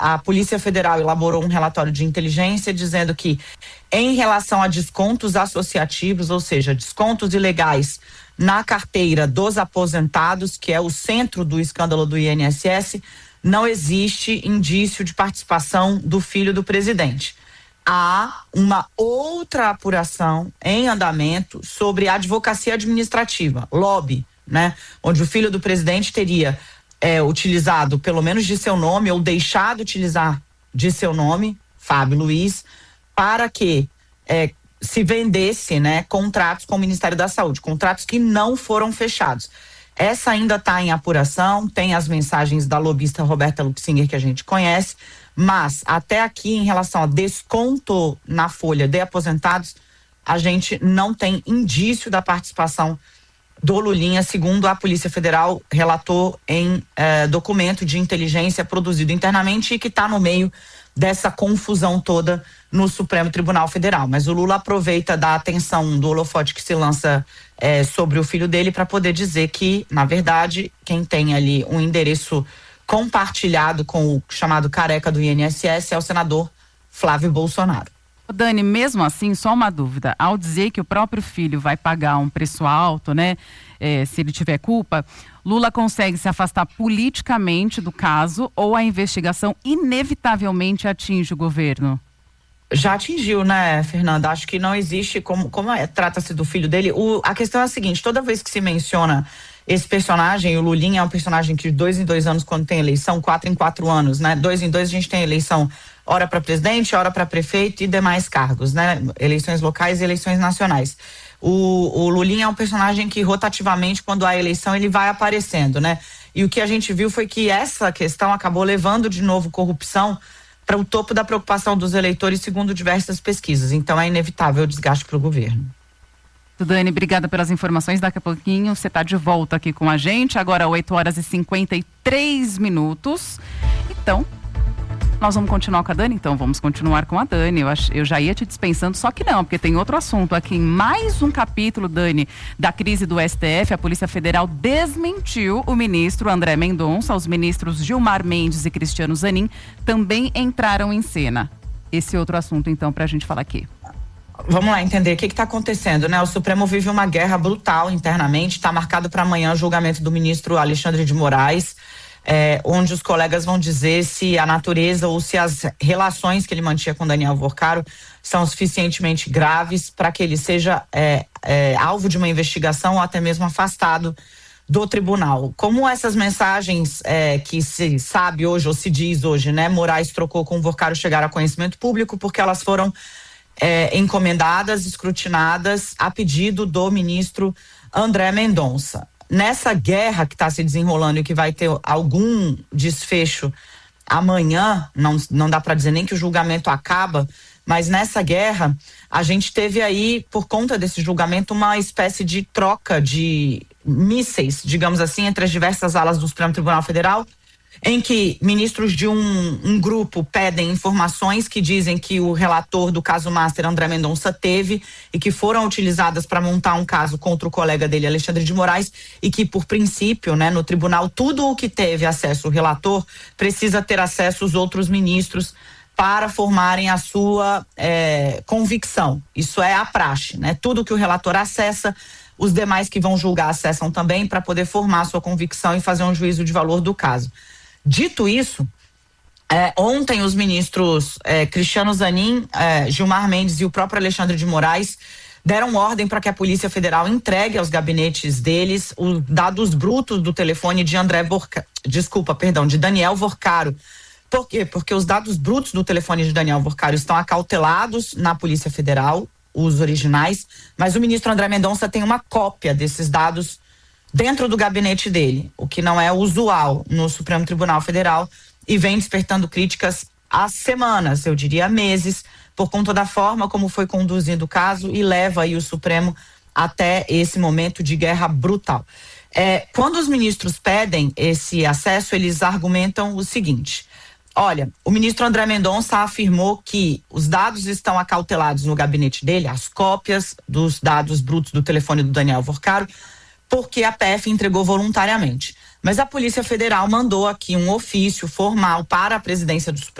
a Polícia Federal elaborou um relatório de inteligência dizendo que, em relação a descontos associativos, ou seja, descontos ilegais na carteira dos aposentados, que é o centro do escândalo do INSS, não existe indício de participação do filho do presidente. Há uma outra apuração em andamento sobre advocacia administrativa, lobby, né? Onde o filho do presidente teria utilizado pelo menos de seu nome ou deixado utilizar de seu nome, Fábio Luiz, para que se vendesse, né, contratos com o Ministério da Saúde, contratos que não foram fechados. Essa ainda está em apuração, tem as mensagens da lobista Roberta Luxinger que a gente conhece, mas até aqui em relação a desconto na folha de aposentados, a gente não tem indício da participação do Lulinha, segundo a Polícia Federal relatou em documento de inteligência produzido internamente e que está no meio dessa confusão toda no Supremo Tribunal Federal. Mas o Lula aproveita da atenção do holofote que se lança sobre o filho dele para poder dizer que, na verdade, quem tem ali um endereço compartilhado com o chamado careca do INSS é o senador Flávio Bolsonaro. Dani, mesmo assim, só uma dúvida, ao dizer que o próprio filho vai pagar um preço alto, né, se ele tiver culpa, Lula consegue se afastar politicamente do caso ou a investigação inevitavelmente atinge o governo? Já atingiu, né, Fernanda? Acho que não existe, como trata-se do filho dele. A questão é a seguinte, toda vez que se menciona esse personagem, o Lulinha é um personagem que de 2 em 2 anos, quando tem eleição, 4 em 4 anos, né? 2 em 2 a gente tem eleição, hora para presidente, hora para prefeito e demais cargos, né? Eleições locais e eleições nacionais. O Lulinha é um personagem que rotativamente, quando há eleição, ele vai aparecendo, né? E o que a gente viu foi que essa questão acabou levando de novo corrupção para o topo da preocupação dos eleitores, segundo diversas pesquisas. Então é inevitável o desgaste para o governo. Dani, obrigada pelas informações. Daqui a pouquinho você está de volta aqui com a gente. Agora 8h53. Então, nós vamos continuar com a Dani? Então, vamos continuar com a Dani. Eu já ia te dispensando, só que não, porque tem outro assunto aqui. Em mais um capítulo, Dani, da crise do STF, a Polícia Federal desmentiu o ministro André Mendonça. Os ministros Gilmar Mendes e Cristiano Zanin também entraram em cena. Esse outro assunto, então, para a gente falar aqui. Vamos lá entender o que está acontecendo, né? O Supremo vive uma guerra brutal internamente. Está marcado para amanhã o julgamento do ministro Alexandre de Moraes, onde os colegas vão dizer se a natureza ou se as relações que ele mantinha com Daniel Worcaro são suficientemente graves para que ele seja alvo de uma investigação ou até mesmo afastado do tribunal. Como essas mensagens que se sabe hoje ou se diz hoje, né? Moraes trocou com Worcaro chegaram a conhecimento público porque elas foram encomendadas, escrutinadas a pedido do ministro André Mendonça. Nessa guerra que está se desenrolando e que vai ter algum desfecho amanhã, não dá para dizer nem que o julgamento acaba, mas nessa guerra a gente teve aí, por conta desse julgamento, uma espécie de troca de mísseis, digamos assim, entre as diversas alas do Supremo Tribunal Federal, em que ministros de um grupo pedem informações que dizem que o relator do caso Master, André Mendonça, teve e que foram utilizadas para montar um caso contra o colega dele, Alexandre de Moraes, e que, por princípio, né, no tribunal, tudo o que teve acesso o relator precisa ter acesso os outros ministros para formarem a sua convicção. Isso é a praxe, né? Tudo que o relator acessa, os demais que vão julgar acessam também para poder formar a sua convicção e fazer um juízo de valor do caso. Dito isso, ontem os ministros Cristiano Zanin, Gilmar Mendes e o próprio Alexandre de Moraes deram ordem para que a Polícia Federal entregue aos gabinetes deles os dados brutos do telefone de de Daniel Worcaro. Por quê? Porque os dados brutos do telefone de Daniel Worcaro estão acautelados na Polícia Federal, os originais, mas o ministro André Mendonça tem uma cópia desses dados dentro do gabinete dele, o que não é usual no Supremo Tribunal Federal e vem despertando críticas há semanas, eu diria há meses, por conta da forma como foi conduzido o caso e leva aí o Supremo até esse momento de guerra brutal. Quando os ministros pedem esse acesso, eles argumentam o seguinte: olha, o ministro André Mendonça afirmou que os dados estão acautelados no gabinete dele, as cópias dos dados brutos do telefone do Daniel Worcaro, porque a PF entregou voluntariamente. Mas a Polícia Federal mandou aqui um ofício formal para a presidência do Supremo